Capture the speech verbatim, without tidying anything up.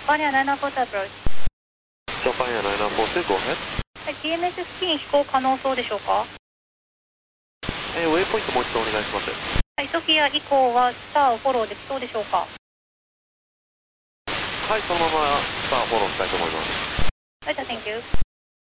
Japanナインナインフォーツ approach。 Japanナインナインフォーツ、go ahead。 はい、ティーエムエス 付近飛行可能そうでしょうか？ えー、ウェイポイントもう一度お願いします。 はい、ソフィア以降はスターをフォローできそうでしょうか？ はい、そのままスターフォローしたいと思います。 はい、じゃあ Thank you。